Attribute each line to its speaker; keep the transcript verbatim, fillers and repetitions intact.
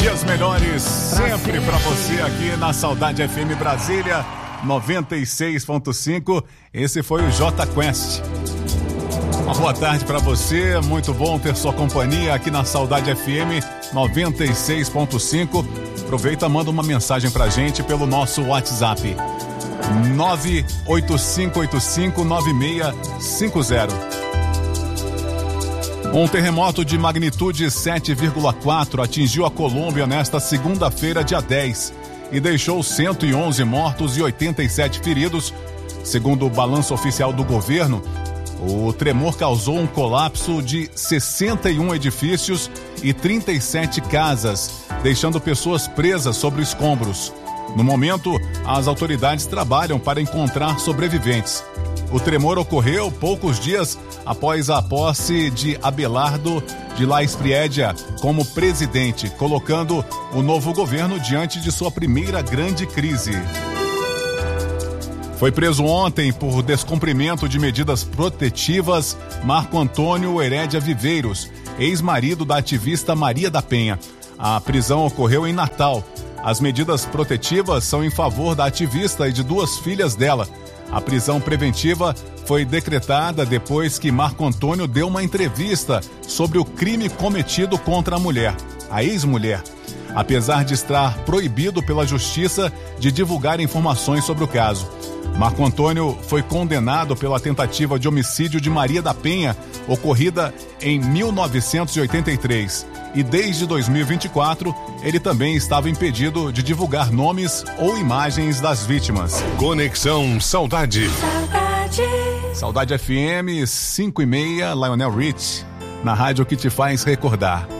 Speaker 1: Dias melhores sempre pra você aqui na Saudade F M Brasília noventa e seis ponto cinco. Esse foi o J Quest. Uma boa tarde pra você, muito bom ter sua companhia aqui na Saudade F M noventa e seis ponto cinco. Aproveita, manda uma mensagem pra gente pelo nosso WhatsApp nove oito cinco oito cinco nove seis cinco zero. Um terremoto de magnitude sete vírgula quatro atingiu a Colômbia nesta segunda-feira, dia dez, e deixou cento e onze mortos e oitenta e sete feridos. Segundo o balanço oficial do governo, o tremor causou um colapso de sessenta e um edifícios e trinta e sete casas, deixando pessoas presas sobre escombros. No momento, as autoridades trabalham para encontrar sobreviventes. O tremor ocorreu poucos dias após a posse de Abelardo de la Espriella como presidente, colocando o novo governo diante de sua primeira grande crise. Foi preso ontem por descumprimento de medidas protetivas Marco Antônio Herédia Viveiros, ex-marido da ativista Maria da Penha. A prisão ocorreu em Natal. As medidas protetivas são em favor da ativista e de duas filhas dela. A prisão preventiva foi decretada depois que Marco Antônio deu uma entrevista sobre o crime cometido contra a mulher, a ex-mulher, apesar de estar proibido pela justiça de divulgar informações sobre o caso. Marco Antônio foi condenado pela tentativa de homicídio de Maria da Penha, ocorrida em mil novecentos e oitenta e três. E desde dois mil e vinte e quatro, ele também estava impedido de divulgar nomes ou imagens das vítimas.
Speaker 2: Conexão Saudade.
Speaker 3: Saudade.
Speaker 1: Saudade F M cinco e meia, Lionel Rich, na rádio que te faz recordar.